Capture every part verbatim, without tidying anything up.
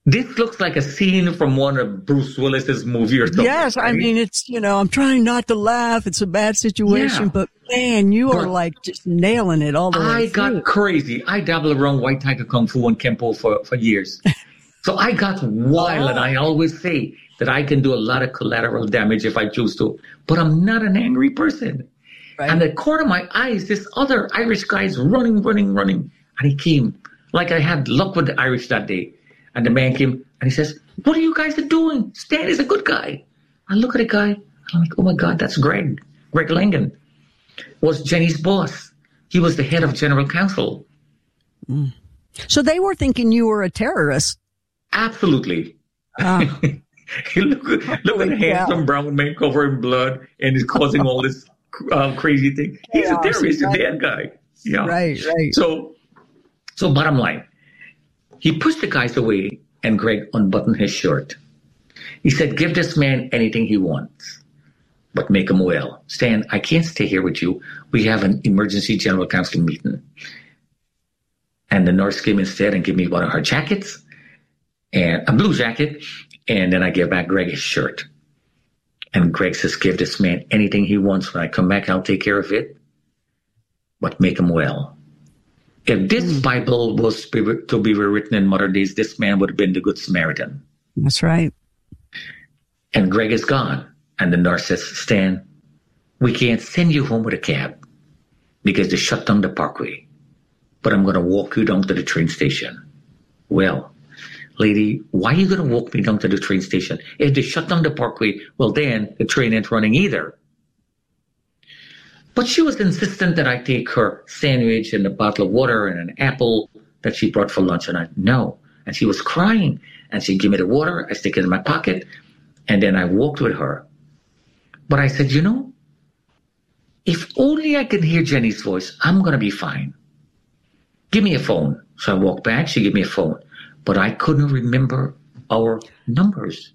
This looks like a scene from one of Bruce Willis's movie or something. Yes, right? I mean, it's, you know, I'm trying not to laugh. It's a bad situation, Yeah. but man, you are But like just nailing it all the way I through. got crazy. I dabbled around White Tiger Kung Fu and Kempo for, for years. So I got wild, and I always say that I can do a lot of collateral damage if I choose to, but I'm not an angry person. Right. And the corner of my eyes, this other Irish guy is running, running, running. And he came, like I had luck with the Irish that day. And the man came and he says, what are you guys doing? Stan is a good guy. I look at the guy. I'm like, oh my God, that's Greg. Greg Langan was Jenny's boss. He was the head of general counsel. Mm. So they were thinking you were a terrorist. Absolutely. Uh, look look at a handsome brown man covered in blood and he's causing all this uh, crazy thing. He's yeah, a terrorist, right. a bad guy. Yeah. Right, right. So, so bottom line, he pushed the guys away and Greg unbuttoned his shirt. He said, give this man anything he wants, but make him well. Stan, I can't stay here with you. We have an emergency general counsel meeting. And the nurse came instead and gave me one of her jackets and a blue jacket. And then I gave back Greg his shirt. And Greg says, give this man anything he wants. When I come back, I'll take care of it, but make him well. If this mm. Bible was to be rewritten in modern days, this man would have been the Good Samaritan. That's right. And Greg is gone. And the nurse says, Stan, we can't send you home with a cab because they shut down the parkway. But I'm going to walk you down to the train station. Well, lady, why are you going to walk me down to the train station? If they shut down the parkway, well, then the train ain't running either. But she was insistent that I take her sandwich and a bottle of water and an apple that she brought for lunch. And I, no. And she was crying. And she gave me the water. I stick it in my pocket. And then I walked with her. But I said, you know, if only I can hear Jenny's voice, I'm going to be fine. Give me a phone. So I walked back. She gave me a phone. But I couldn't remember our numbers.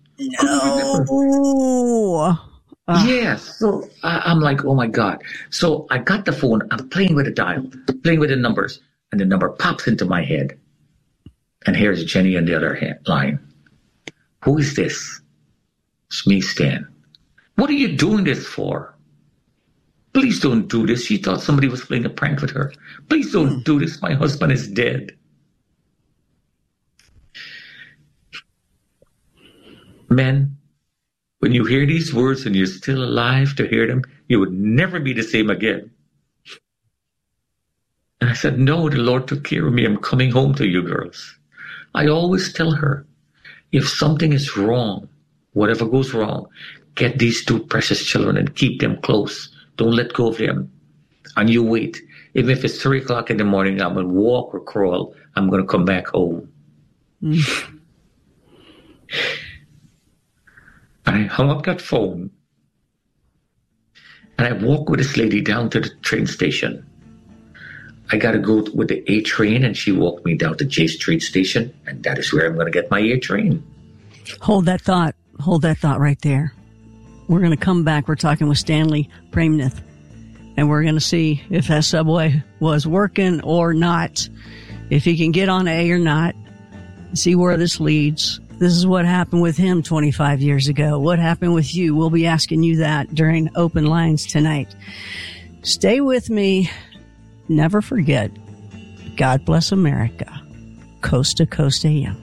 No. Uh, yes. So I, I'm like, oh my God. So I got the phone. I'm playing with the dial, playing with the numbers. And the number pops into my head. And here's Jenny on the other hand, line. Who is this? It's me, Stan. What are you doing this for? Please don't do this. She thought somebody was playing a prank with her. Please don't mm. do this. My husband is dead. Men, when you hear these words and you're still alive to hear them, you would never be the same again. And I said, no, the Lord took care of me. I'm coming home to you girls. I always tell her, if something is wrong, whatever goes wrong, get these two precious children and keep them close. Don't let go of them. And you wait. Even if it's three o'clock in the morning, I'm going to walk or crawl. I'm going to come back home. Mm. And I hung up that phone. And I walked with this lady down to the train station. I got to go with the A train, and she walked me down to J Street Station. And that is where I'm going to get my A train. Hold that thought. Hold that thought right there. We're going to come back. We're talking with Stanley Praimnath, and we're going to see if that subway was working or not, if he can get on A or not, see where this leads. This is what happened with him twenty-five years ago. What happened with you? We'll be asking you that during Open Lines tonight. Stay with me. Never forget, God bless America. Coast to Coast A M.